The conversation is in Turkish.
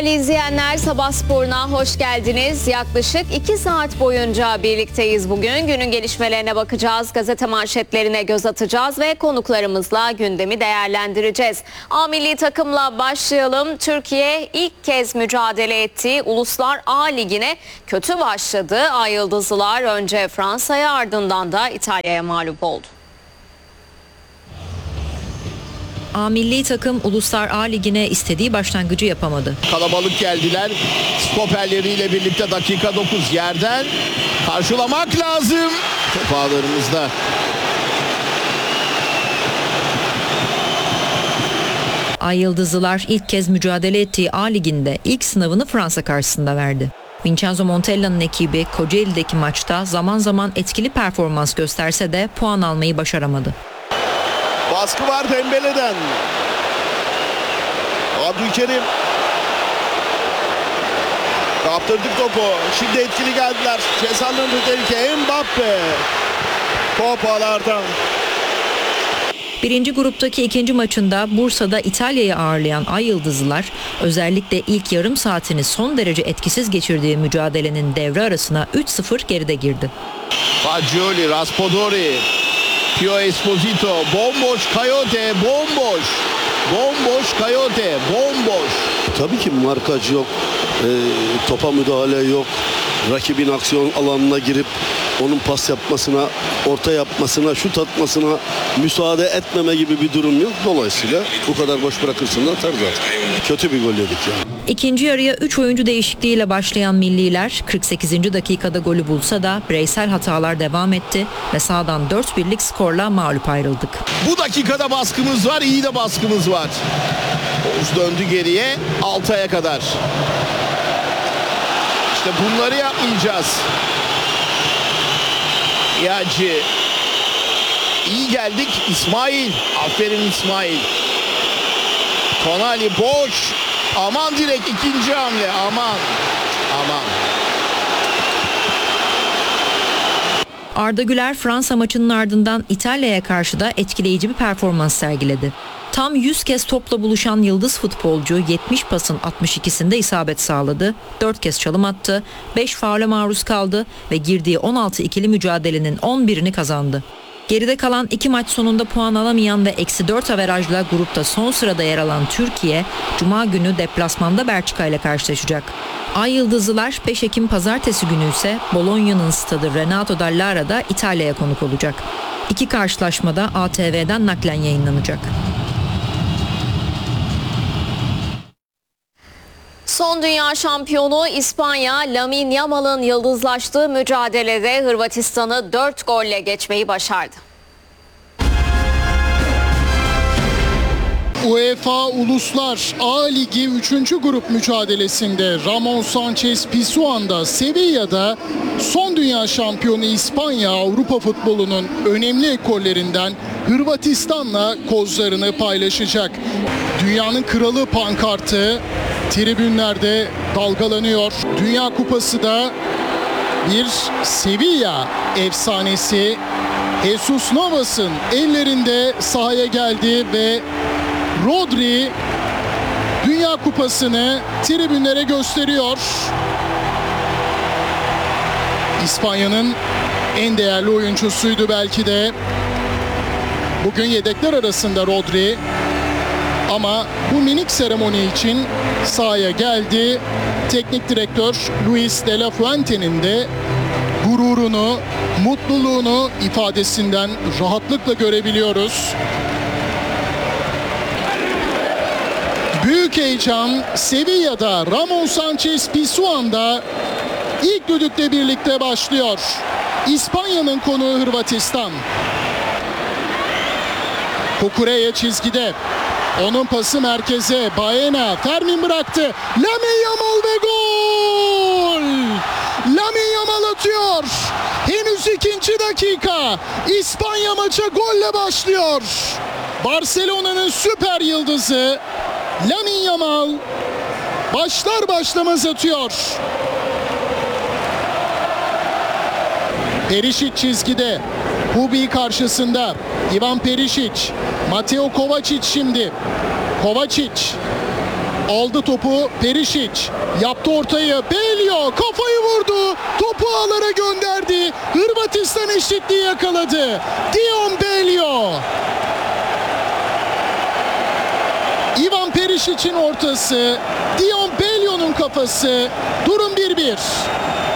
Değerli izleyenler, Sabah Sporu'na hoş geldiniz. Yaklaşık 2 saat boyunca birlikteyiz bugün. Günün gelişmelerine bakacağız, gazete manşetlerine göz atacağız ve konuklarımızla gündemi değerlendireceğiz. A milli takımla başlayalım. Türkiye ilk kez mücadele ettiği Uluslar A Ligi'ne kötü başladı. Ay Yıldızlılar önce Fransa'ya ardından da İtalya'ya mağlup oldu. A milli takım Uluslar A Ligi'ne istediği başlangıcı yapamadı. Kalabalık geldiler. Stoperleriyle birlikte dakika 9 yerden karşılamak lazım. Top ağlarımızda. Ay Yıldızlılar ilk kez mücadele ettiği A Ligi'nde ilk sınavını Fransa karşısında verdi. Vincenzo Montella'nın ekibi Kocaeli'deki maçta zaman zaman etkili performans gösterse de puan almayı başaramadı. Baskı var Dembele'den. Abdülkerim. Kaptırdık topu. Şimdi etkili geldiler. Cezalarının tehlike. Mbappe. Top ağlardan. Birinci gruptaki ikinci maçında Bursa'da İtalya'yı ağırlayan Ay Yıldızlılar özellikle ilk yarım saatini son derece etkisiz geçirdiği mücadelenin devre arasına 3-0 geride girdi. Fagioli, Raspadori, Pio Esposito, bomboş Coyote, bomboş. Bomboş Coyote, bomboş. Tabii ki markaj yok, topa müdahale yok. Rakibin aksiyon alanına girip onun pas yapmasına, orta yapmasına, şut atmasına müsaade etmeme gibi bir durum yok. Dolayısıyla bu kadar boş bırakırsın da atar zaten. Kötü bir gol yedik yani. İkinci yarıya 3 oyuncu değişikliğiyle başlayan milliler 48. dakikada golü bulsa da bireysel hatalar devam etti ve sahadan 4-1'lik skorla mağlup ayrıldık. Bu dakikada baskımız var, iyi de baskımız var. Oğuz döndü geriye, Altay'a kadar. İşte bunları yapmayacağız. Yacı. İyi geldik. İsmail. Aferin İsmail. Tonali boş. Aman direkt ikinci hamle. Aman. Aman. Arda Güler Fransa maçının ardından İtalya'ya karşı da etkileyici bir performans sergiledi. Tam 100 kez topla buluşan yıldız futbolcu 70 pasın 62'sinde isabet sağladı, 4 kez çalım attı, 5 faule maruz kaldı ve girdiği 16 ikili mücadelenin 11'ini kazandı. Geride kalan 2 maç sonunda puan alamayan ve -4 averajla grupta son sırada yer alan Türkiye, Cuma günü deplasmanda Belçika ile karşılaşacak. Ay Yıldızlılar 5 Ekim Pazartesi günü ise Bologna'nın stadı Renato Dallara'da İtalya'ya konuk olacak. İki karşılaşmada ATV'den naklen yayınlanacak. Son dünya şampiyonu İspanya, Lamine Yamal'ın yıldızlaştığı mücadelede Hırvatistan'ı 4 golle geçmeyi başardı. UEFA Uluslar A Ligi 3. grup mücadelesinde Ramon Sanchez Pizjuan'da Sevilla'da son dünya şampiyonu İspanya Avrupa futbolunun önemli ekollerinden Hırvatistan'la kozlarını paylaşacak. Dünyanın kralı pankartı tribünlerde dalgalanıyor. Dünya Kupası da bir Sevilla efsanesi Jesus Navas'ın ellerinde sahaya geldi ve Rodri Dünya Kupası'nı tribünlere gösteriyor. İspanya'nın en değerli oyuncusuydu belki de. Bugün yedekler arasında Rodri. Ama bu minik seremoni için sahaya geldi. Teknik direktör Luis de la Fuente'nin de gururunu, mutluluğunu ifadesinden rahatlıkla görebiliyoruz. Büyük heyecan Sevilla'da, Ramon Sanchez Pizjuan'da ilk düdükle birlikte başlıyor. İspanya'nın konuğu Hırvatistan. Cucurella çizgide. Onun pası merkeze. Baena. Fermin bıraktı. Lamine Yamal ve gol! Lamine Yamal atıyor. Henüz 2. dakika. İspanya maça golle başlıyor. Barcelona'nın süper yıldızı Lamine Yamal başlar başlamaz atıyor. Perisic çizgide. Hubi karşısında. Ivan Perisic. Mateo Kovacic şimdi. Kovacic. Aldı topu Perisic. Yaptı ortayı. Belio kafayı vurdu. Topu ağlara gönderdi. Hırvatistan eşitliği yakaladı. Dion Belio. Ivan Perisic'in ortası. Dion Belio'nun kafası. Durum 1-1.